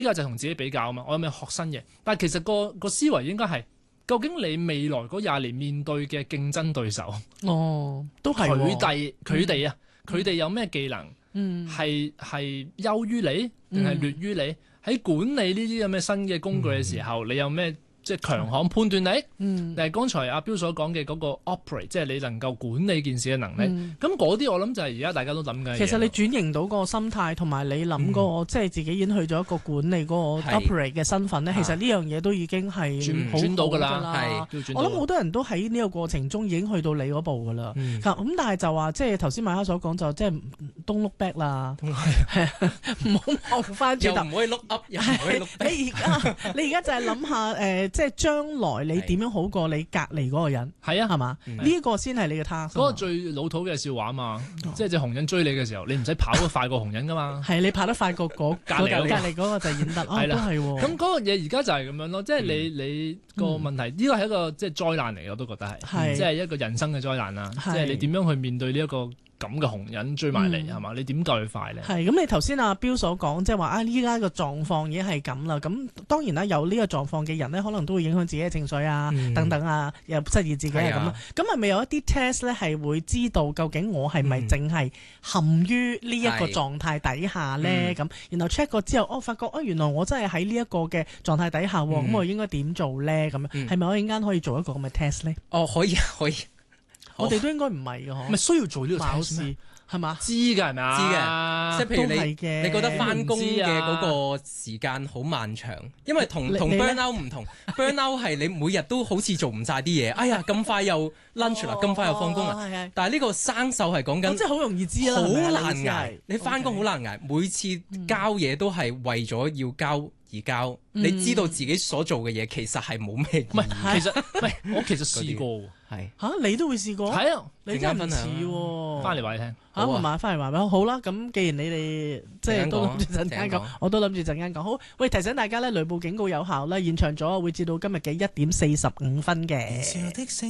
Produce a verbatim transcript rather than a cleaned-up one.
較就係同自己比較啊嘛，我有咩學新嘢？但係其實個個思維應該係，究竟你未來嗰廿年面對嘅競爭對手， 哦，都係佢哋佢哋啊，佢哋、 嗯、 有咩技能？ 嗯， 係係優於你定係劣於你？喺管理呢啲咁嘅新嘅工具嘅時候，嗯、你有咩即係強項判斷力？嗯，但係剛才阿標所講嘅嗰個 operate，即係你能夠管理件事嘅能力。咁嗰啲我諗就係而家大家都諗緊。 其實你轉型到個心態，同埋你諗嗰個即係自己已經去咗一個管理嗰個 operate 嘅身份咧，其實呢樣嘢都已經係轉轉到㗎啦。 係，我諗好多人都喺呢個過程中已經去到你嗰步㗎啦。咁、嗯、但係就話即係頭先馬克所講就即係 don't look back 啦，唔好望翻轉頭， 又唔可以 look up， 又唔可以 look back。 你而家你而家就係諗下誒，即係將來你點樣好過你隔離嗰個人？係啊，係嘛？呢一個先係你嘅 task。 嗰個最老土嘅笑話嘛，即係隻紅人追你嘅時候，你唔使跑得快過紅人㗎嘛。 係你跑得快過嗰隔離隔離嗰個就演得。係啦，係喎。咁嗰個嘢而家就係咁樣咯，即係你你個問題，呢個係一個即係災難嚟，我都覺得係，即係一個人生嘅災難啦。即係你點樣去面對呢一個咁嘅紅人追埋嚟係嘛？你點救佢快咧？ 係咁，你頭先阿標所講，即係話啊，依家個狀況已經係咁啦。咁當然啦，有呢個狀況嘅人咧，可能都會影響自己嘅情緒啊，嗯、等等啊，又失業自己啊咁啦。咁係咪有一啲 test 咧係會知道究竟我係咪淨係陷於呢一個狀態底下咧？咁、嗯、然後 check 過之後，我、哦、發覺啊，原來我真係喺呢一個嘅狀態底下喎，咁、嗯、我應該點做咧？咁係咪我陣間可以做一個咁嘅 test 咧？ 哦，可以可以。 我哋都應該唔係嘅嗬， 咪需要做呢個考試係嘛？ 知㗎係咪啊？ 知嘅，即係譬如你你覺得翻工嘅嗰個時間好漫長，因為同同 burnout 唔同，burnout 係你每日都好似做唔晒啲嘢，哎呀咁快又 lunch 啦，咁快又放工啦。但係呢個生鏽係講緊， 即係好容易知啦， 好難捱。你翻工好難捱，每次交嘢都係為咗要交而交。你知道自己所做嘅嘢其實係冇咩意義。 唔係，其實唔係，我其實試過。 係嚇，你都會試過？ 係啊， 你真係唔似喎。 翻嚟話你聽嚇，唔係翻嚟話俾我好啦。咁既然你哋即係都諗住陣間講，我都諗住陣間講。好，喂，提醒大家咧，雷暴警告有效啦，延長咗會至到今日嘅一點四十五分嘅。